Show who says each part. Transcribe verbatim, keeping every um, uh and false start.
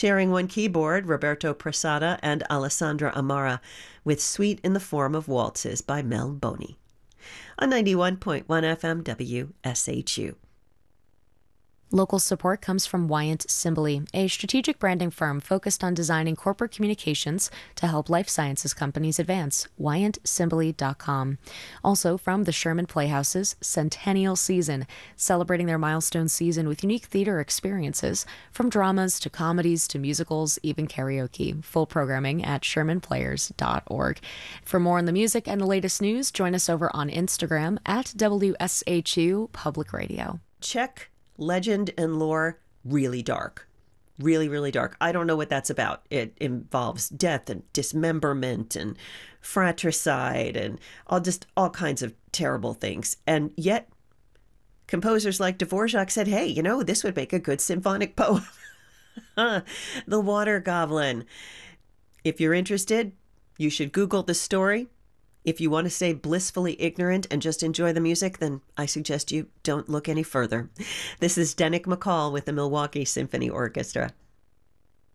Speaker 1: Sharing one keyboard, Roberto Prasada and Alessandra Amara, with Suite in the Form of Waltzes by Mel Boney. On ninety-one point one F M W S H U.
Speaker 2: Local support comes from Wyant Simbali, a strategic branding firm focused on designing corporate communications to help life sciences companies advance. wyant simbali dot com. Also from the Sherman Playhouse's Centennial Season, celebrating their milestone season with unique theater experiences, from dramas to comedies to musicals, even karaoke. Full programming at sherman players dot org. For more on the music and the latest news, join us over on Instagram at W S H U Public Radio.
Speaker 1: Check legend and lore, really dark. Really, really dark. I don't know what that's about. It involves death and dismemberment and fratricide and all just all kinds of terrible things. And yet, composers like Dvorak said, hey, you know, this would make a good symphonic poem. The Water Goblin. If you're interested, you should Google the story. If you want to stay blissfully ignorant and just enjoy the music, then I suggest you don't look any further. This is Dennick McCall with the Milwaukee Symphony Orchestra.